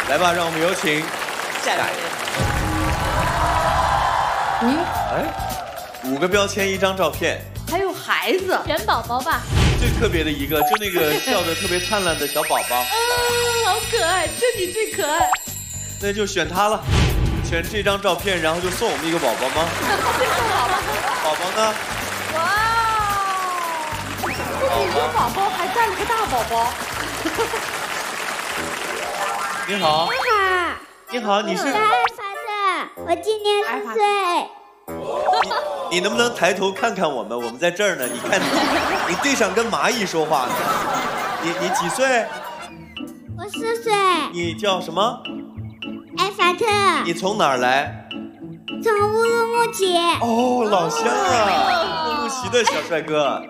来吧，让我们有请下一位。5个标签，1张照片， 还有孩子， 元宝宝吧。 最特别的一个，就那个笑得特别灿烂的小宝宝。 好可爱，就你最可爱。 那就选他了，选这张照片，然后就送我们一个宝宝吗？宝宝呢？ 哇！不仅一个宝宝，还带了个大宝宝。 你好。你好，你是？ 我爱法特，我今年10岁。 你能不能抬头看看我们？我们在这儿呢。你看你对上跟蚂蚁说话呢。你几岁？ 我4岁。 你叫什么？ 爱法特。 你从哪儿来？ 从乌鲁木齐。 哦，老乡啊，乌鲁木齐的小帅哥。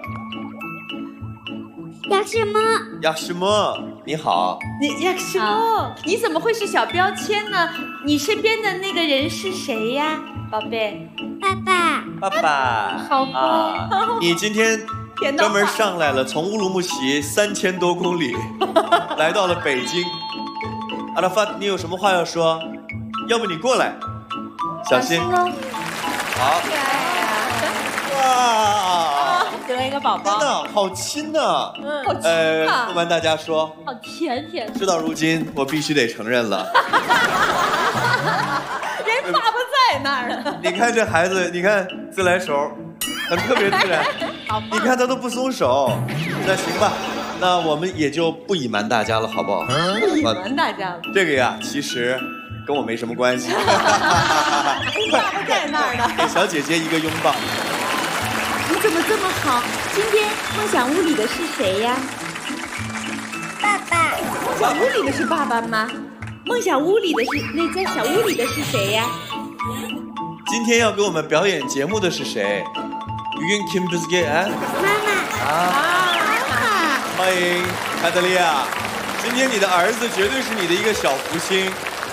要什么？ 呀，什么？你好。 你呀什么？你怎么会是小标签呢？你身边的那个人是谁呀，宝贝？ 爸爸。 爸爸。 好吧。 你今天专门上来了，从乌鲁木齐3000多公里，来到了北京。阿拉法，你有什么话要说？要不你过来，小心。好。哇， 得一个宝宝， 真的好亲呐！ 好亲啊！ 不瞒大家说， 好甜甜。 事到如今，我必须得承认了。 人爸爸在那儿呢。 你看这孩子，你看自来熟，很特别自然。你看他都不松手。那行吧，那我们也就不隐瞒大家了，好不好？ 不隐瞒大家了。 这个呀，其实跟我没什么关系。 爸爸在那儿呢。 给小姐姐一个拥抱。 你怎么这么好？今天梦想屋里的是谁呀？ 爸爸。 梦想屋里的是爸爸吗？梦想屋里的是那在小屋里的是谁呀？ 今天要给我们表演节目的是谁？云 Kim Biscuit 妈妈。 欢迎卡德利亚。今天你的儿子绝对是你的一个小福星。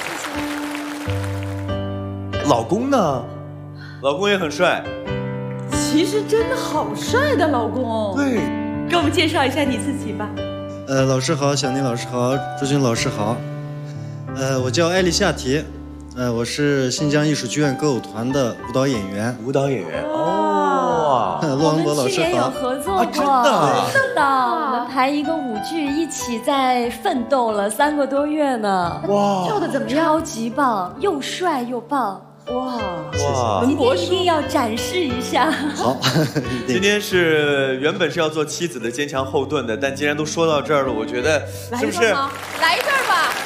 老公呢？老公也很帅。 其实真的好帅的老公。 对， 给我们介绍一下你自己吧。 老师好，小宁老师好，朱军老师好。我叫艾丽夏提，我是新疆艺术剧院歌舞团的舞蹈演员。 舞蹈演员哦， 陆王博老师好。 我们去年有合作过， 真的， 是的，我们排一个舞剧，一起在奋斗了3个多月呢。 哇， 跳的怎么样？ 超级棒，又帅又棒。 哇， 今天一定要展示一下。 好， 今天是原本是要做妻子的坚强后盾的，但既然都说到这儿了，我觉得是不是来一段吧？